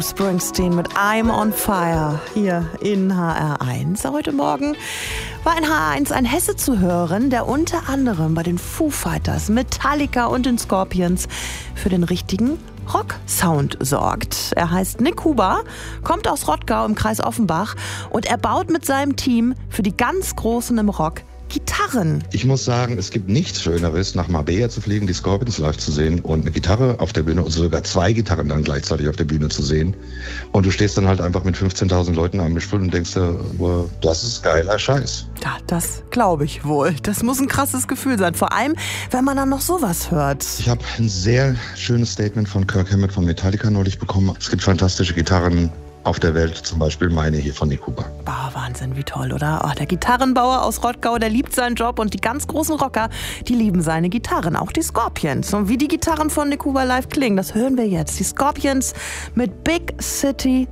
Springsteen mit I'm on Fire hier in HR1. Heute Morgen war in HR1 ein Hesse zu hören, der unter anderem bei den Foo Fighters, Metallica und den Scorpions für den richtigen Rock-Sound sorgt. Er heißt Nick Huber, kommt aus Rottgau im Kreis Offenbach und er baut mit seinem Team für die ganz Großen im Rock Gitarren. Ich muss sagen, es gibt nichts Schöneres, nach Marbella zu fliegen, die Scorpions live zu sehen und eine Gitarre auf der Bühne und sogar zwei Gitarren dann gleichzeitig auf der Bühne zu sehen. Und du stehst dann halt einfach mit 15.000 Leuten am Mischpult und denkst dir, wow, das ist geiler Scheiß. Ja, das glaube ich wohl. Das muss ein krasses Gefühl sein, vor allem, wenn man dann noch sowas hört. Ich habe ein sehr schönes Statement von Kirk Hammett von Metallica neulich bekommen. Es gibt fantastische Gitarren auf der Welt, zum Beispiel meine hier von Nick Huber. Wahnsinn, wie toll, oder? Oh, der Gitarrenbauer aus Rottgau, der liebt seinen Job und die ganz großen Rocker, die lieben seine Gitarren, auch die Scorpions. Und wie die Gitarren von Nick Huber live klingen, das hören wir jetzt. Die Scorpions mit Big City